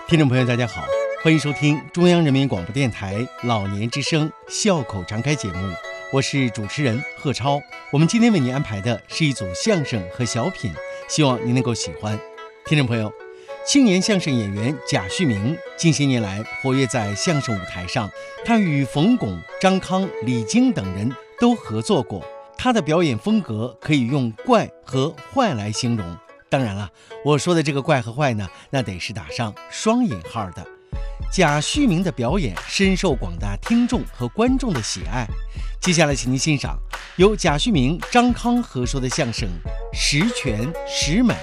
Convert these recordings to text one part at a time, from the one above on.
听众朋友，大家好，欢迎收听中央人民广播电台老年之声笑口常开节目，我是主持人贺超。我们今天为您安排的是一组相声和小品，希望您能够喜欢。听众朋友，青年相声演员贾旭明近些年来活跃在相声舞台上，他与冯巩、张康、李菁等人都合作过。他的表演风格可以用怪和坏来形容。当然了，我说的这个怪和坏呢，那得是打上双引号的。贾旭明的表演深受广大听众和观众的喜爱。接下来请您欣赏由贾旭明、张康合说的相声《十全十美》。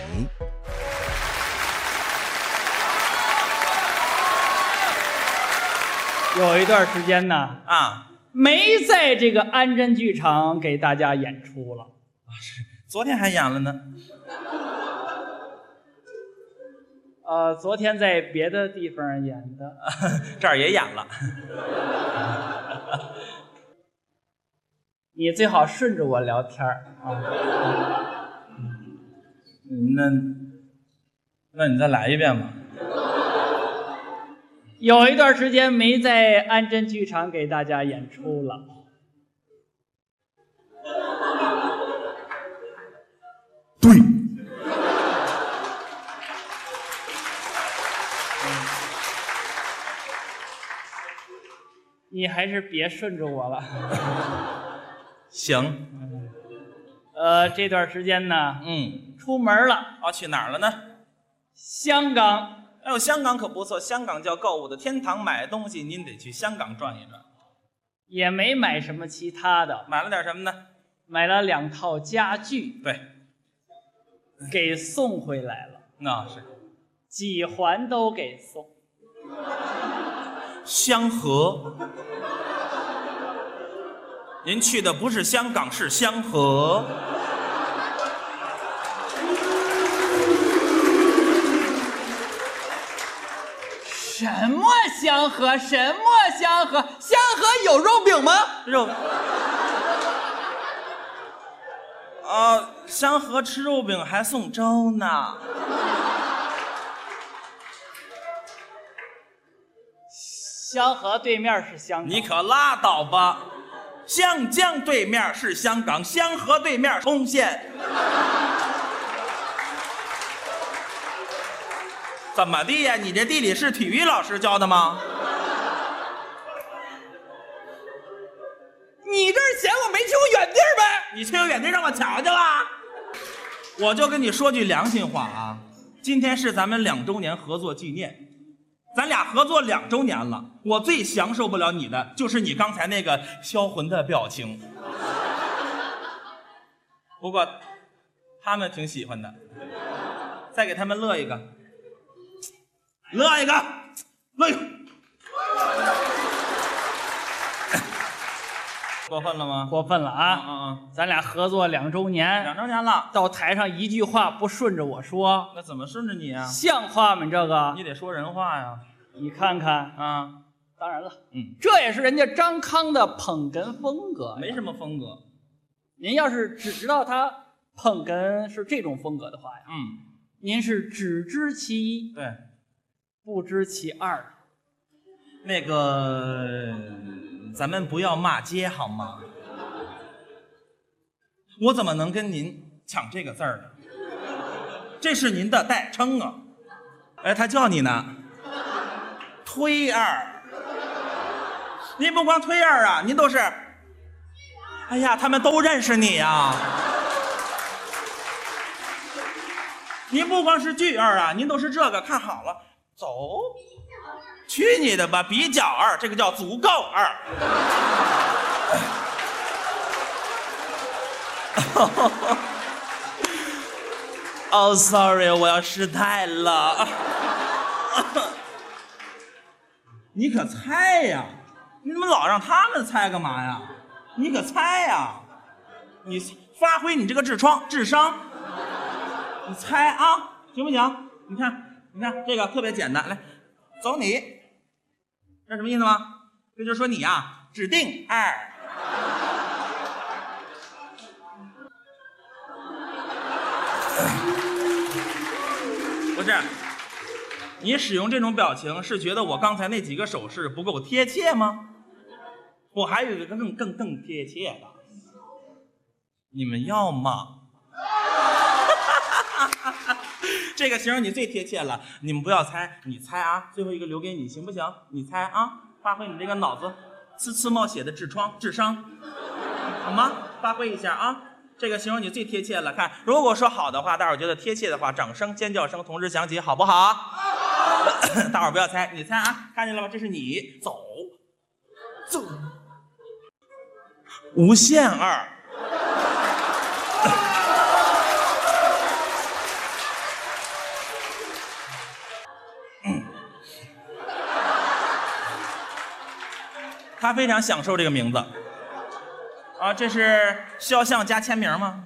有一段时间呢，没在这个安贞剧场给大家演出了。 昨天还演了呢。 昨天在别的地方演的， 这儿也演了。 你最好顺着我聊天啊。 那你再来一遍吧。 有一段时间没在安贞剧场给大家演出了。 对。 你还是别顺着我了。 行。 这段时间呢，出门了。 去哪儿了呢？ 香港。 哎呦，香港可不错，香港叫购物的天堂，买东西您得去香港转一转。 也没买什么其他的。 买了点什么呢？ 买了2套家具。 对。 给送回来了。 那是。 几环都给送。 香河。您去的不是香港，是香河。 什么香河？什么香河？香河有肉饼吗？ 肉。香河吃肉饼还送粥呢。 香河对面是香港。 你可拉倒吧！湘江对面是香港，香河对面冲县。怎么地呀？你这地理是体育老师教的吗？ 你这是嫌我没去过远地儿呗？ 你去过远地让我瞧去了。我就跟你说句良心话啊，今天是咱们2周年合作纪念。咱俩合作2周年了，我最享受不了你的就是你刚才那个销魂的表情。不过他们挺喜欢的，再给他们乐一个，乐一个，乐一个。过分了吗？ 过分了啊！咱俩合作2周年 ，2周年了， 到台上一句话不顺着我说， 那怎么顺着你啊？ 像话吗？你这个你得说人话呀。 你看看啊， 当然了，这也是人家张康的捧哏风格。 没什么风格。 您要是只知道他捧哏是这种风格的话呀，您是只知其一， 对， 不知其二。 那个，咱们不要骂街好吗？我怎么能跟您抢这个字儿呢？这是您的代称啊。哎，他叫你呢。推二，您不光推二啊，您都是，哎呀，他们都认识你呀。您不光是巨二啊，您都是这个，看好了，走，去你的吧，比较二，这个叫足够二。哦，sorry， 我要失态了。你可猜呀！你怎么老让他们猜干嘛呀？你可猜呀！你发挥你这个智商，你猜啊，行不行？你看这个特别简单，来，走你，这什么意思吗？这就是说你呀，指定二。不是， 你使用这种表情是觉得我刚才那几个手势不够贴切吗？我还有一个更贴切的，你们要吗？这个形容你最贴切了，你们不要猜，你猜啊，最后一个留给你，行不行？你猜啊，发挥你这个脑子呲呲冒血的智商，好吗？发挥一下啊，这个形容你最贴切了。看，如果说好的话，大伙儿觉得贴切的话，掌声、尖叫声同时响起，好不好？大伙儿不要猜，你猜啊，看见了吗？这是你走，无限二。他非常享受这个名字啊，这是肖像加签名吗？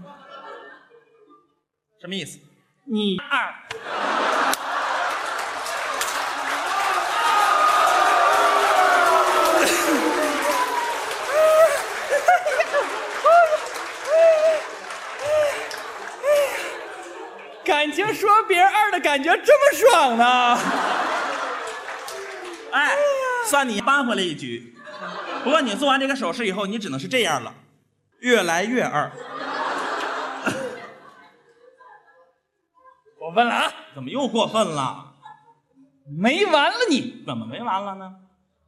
什么意思？ 你二。感情说别人二的感觉这么爽呢？ 哎，算你扳回了一局。不过你做完这个手势以后，你只能是这样了，越来越二。 过分了啊！ 怎么又过分了？ 没完了你！ 怎么没完了呢？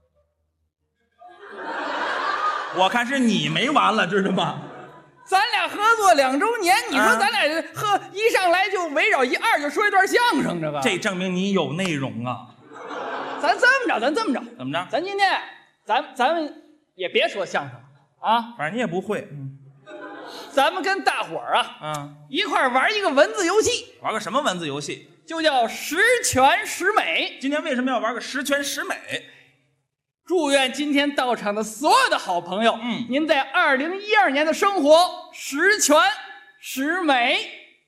我看是你没完了，知道吗？ 咱俩合作2周年，你说咱俩一上来就围绕一二就说一段相声，这个这证明你有内容啊！ 咱这么着， 怎么着？ 咱今天咱们也别说相声了啊， 反正你也不会， 咱们跟大伙儿啊， 一块玩一个文字游戏， 玩个什么文字游戏？ 就叫十全十美。 今天为什么要玩个十全十美？ 祝愿今天到场的所有的好朋友，您在2012年的生活十全十美。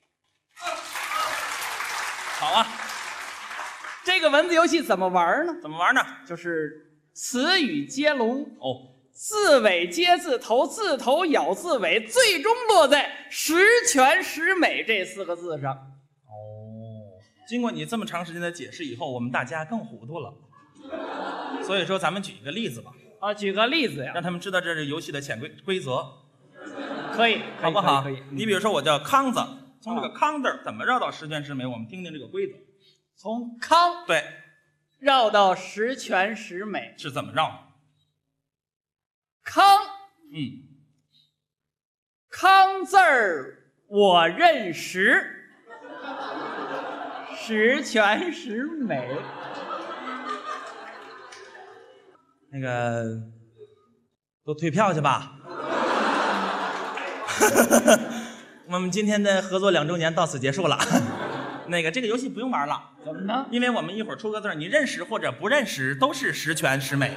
好啊， 这个文字游戏怎么玩呢？ 怎么玩呢？ 就是词语接龙哦， 字尾接字头，字头咬字尾，最终落在十全十美这4个字上。 哦，经过你这么长时间的解释以后，我们大家更糊涂了。所以说，咱们举一个例子吧。 啊，举个例子呀， 让他们知道这是游戏的潜规则， 可以， 好不好？ 可以。 你比如说，我叫康子，从这个康字怎么绕到十全十美？我们听听这个规则。 从康对绕到十全十美是怎么绕？ 康，康字儿我认识，十全十美。 那个都退票去吧。我们今天的合作2周年到此结束了。那个这个游戏不用玩了， 怎么呢？ 因为我们一会儿出个字，你认识或者不认识都是十全十美。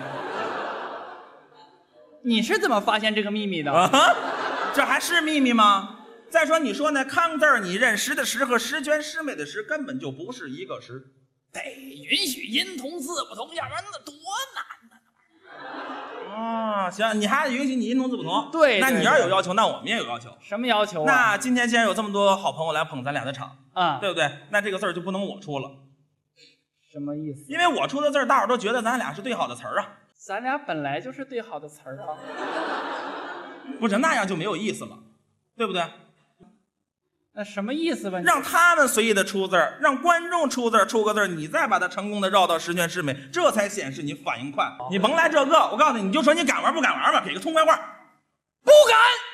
你是怎么发现这个秘密的？ 啊，这还是秘密吗？再说你说那康字儿，你认识的识和十全十美的十根本就不是一个十。 得允许音同字不同，要不然那多难呢。 啊，行，你还允许你音同字不同？ 对， 那你要有要求，那我们也有要求。 什么要求啊？ 那今天既然有这么多好朋友来捧咱俩的场，对不对？那这个字儿就不能我出了。 什么意思？ 因为我出的字儿，大伙儿都觉得咱俩是对好的词儿啊。 咱俩本来就是对好的词儿啊。 不是那样就没有意思了，对不对？ 那什么意思吧？ 让他们随意的出字儿，让观众出字儿，出个字儿，你再把它成功的绕到十全十美，这才显示你反应快。你甭来这个，我告诉你，你就说你敢玩不敢玩吧，给个痛快话。 不敢。